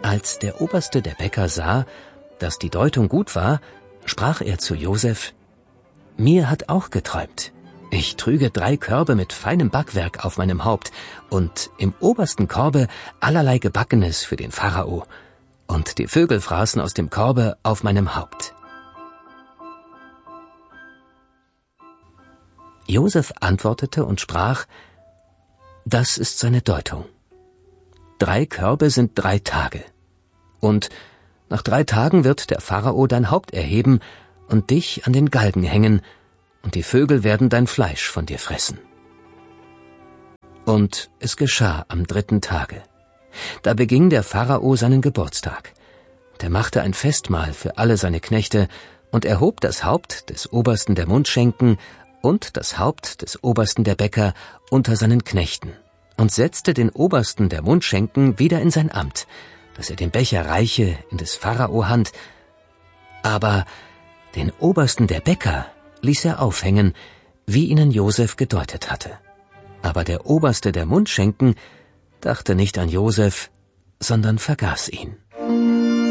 Als der Oberste der Bäcker sah, dass die Deutung gut war, sprach er zu Josef: »Mir hat auch geträumt. Ich trüge 3 Körbe mit feinem Backwerk auf meinem Haupt und im obersten Korbe allerlei Gebackenes für den Pharao, und die Vögel fraßen aus dem Korbe auf meinem Haupt.« Josef antwortete und sprach: »Das ist seine Deutung. 3 Körbe sind 3 Tage. Und nach 3 Tagen wird der Pharao dein Haupt erheben und dich an den Galgen hängen, und die Vögel werden dein Fleisch von dir fressen.« Und es geschah am 3. Tage. Da beging der Pharao seinen Geburtstag. Der machte ein Festmahl für alle seine Knechte und erhob das Haupt des Obersten der Mundschenken und das Haupt des Obersten der Bäcker unter seinen Knechten und setzte den Obersten der Mundschenken wieder in sein Amt, dass er den Becher reiche in des Pharao Hand. Aber den Obersten der Bäcker ließ er aufhängen, wie ihnen Josef gedeutet hatte. Aber der Oberste der Mundschenken dachte nicht an Josef, sondern vergaß ihn.